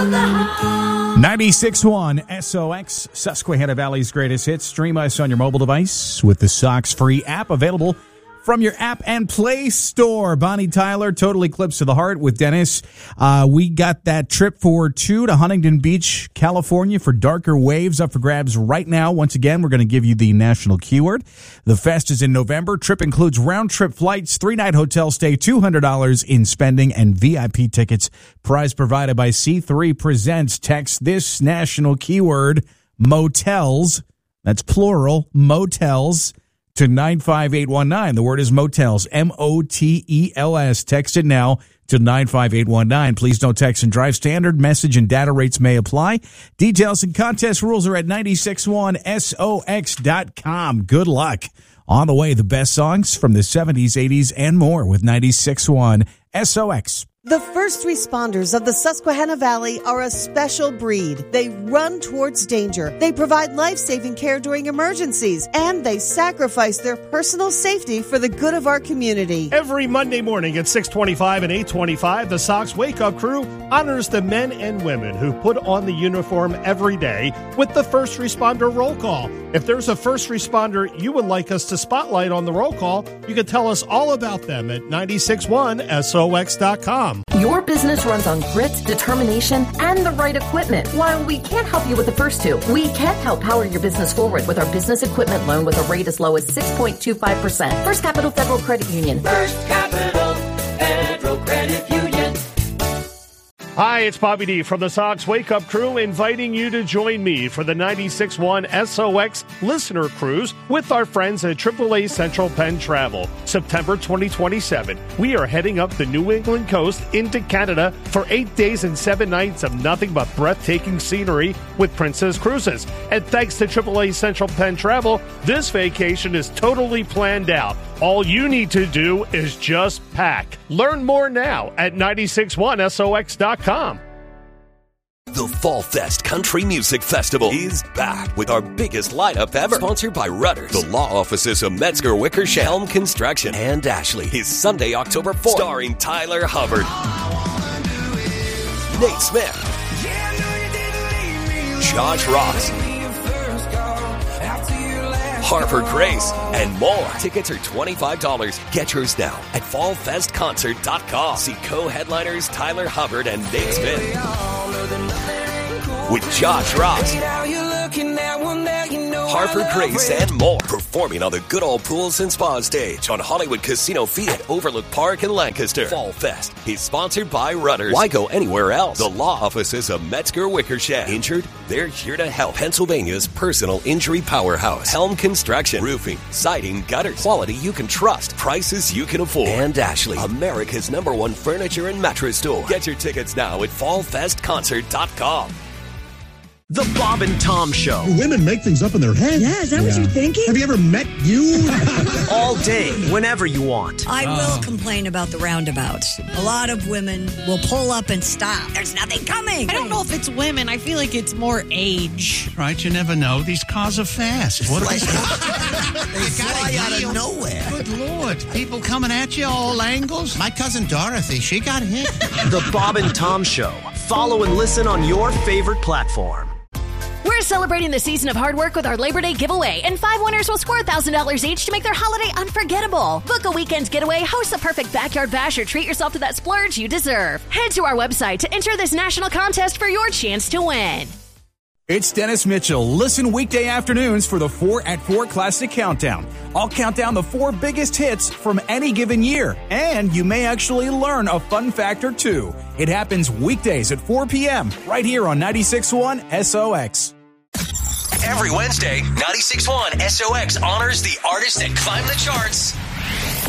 96.1 SOX, Susquehanna Valley's greatest hits. Stream us on your mobile device with the Sox free app available from your app and Play Store. Bonnie Tyler, Total Eclipse of the Heart with Dennis. We got that trip for two to Huntington Beach, California for Darker Waves up for grabs right now. Once again, we're going to give you the national keyword. The fest is in November. Trip includes round-trip flights, 3-night hotel stay, $200 in spending, and VIP tickets. Prize provided by C3 Presents. Text this national keyword, motels, that's plural, motels, to 95819. The word is motels, M-O-T-E-L-S. Text it now to 95819. Please don't text and drive. Standard message and data rates may apply. Details and contest rules are at 961sox.com. Good luck. On the way, the best songs from the 70s, 80s, and more with 96.1 SOX. The first responders of the Susquehanna Valley are a special breed. They run towards danger. They provide life-saving care during emergencies, and they sacrifice their personal safety for the good of our community. Every Monday morning at 6:25 and 8:25, the Sox Wake Up Crew honors the men and women who put on the uniform every day with the first responder roll call. If there's a first responder you would like us to spotlight on the roll call, you can tell us all about them at 961sox.com. Your business runs on grit, determination, and the right equipment. While we can't help you with the first two, we can help power your business forward with our business equipment loan with a rate as low as 6.25%. First Capital Federal Credit Union. First Capital Federal Credit Union. Hi, it's Bobby D from the Sox Wake Up Crew, inviting you to join me for the 96.1 SOX Listener Cruise with our friends at AAA Central Penn Travel. September 2027, we are heading up the New England coast into Canada for 8 days and 7 nights of nothing but breathtaking scenery with Princess Cruises. And thanks to AAA Central Penn Travel, this vacation is totally planned out. All you need to do is just pack. Learn more now at 961sox.com. The Fall Fest Country Music Festival is back with our biggest lineup ever. Sponsored by Rudders, the law offices of Metzger, Wickersham, Helm Construction, and Ashley. Is Sunday, October 4th. Starring Tyler Hubbard, Nate Smith, Josh Ross, Harper Grace, and more. Tickets are $25. Get yours now at fallfestconcert.com. See co-headliners Tyler Hubbard and Nate Smith with Josh Ross, Harper Grace, and more. Performing on the Good Old Pools and Spa stage on Hollywood Casino Feed at Overlook Park in Lancaster. Fall Fest is sponsored by Rudders. Why go anywhere else? The law offices of Metzger Wickersham. Injured? They're here to help. Pennsylvania's personal injury powerhouse. Helm Construction. Roofing, siding, gutters. Quality you can trust. Prices you can afford. And Ashley, America's #1 furniture and mattress store. Get your tickets now at fallfestconcert.com. The Bob and Tom Show. Do women make things up in their head? Yeah, is that what you're thinking? Have you ever met you? All day, whenever you want. I will complain about the roundabouts. A lot of women will pull up and stop. There's nothing coming. I don't know if it's women. I feel like it's more age. Right, you never know. These cars are fast. What are they fly out of nowhere. Good Lord. People coming at you all angles. My cousin Dorothy, she got hit. The Bob and Tom Show. Follow and listen on your favorite platform. We're celebrating the season of hard work with our Labor Day giveaway, and 5 winners will score $1,000 each to make their holiday unforgettable. Book a weekend getaway, host a perfect backyard bash, or treat yourself to that splurge you deserve. Head to our website to enter this national contest for your chance to win. It's Dennis Mitchell. Listen weekday afternoons for the 4 at 4 Classic Countdown. I'll count down the 4 biggest hits from any given year. And you may actually learn a fun fact or two. It happens weekdays at 4 p.m. right here on 96.1 SOX. Every Wednesday, 96.1 SOX honors the artists that climb the charts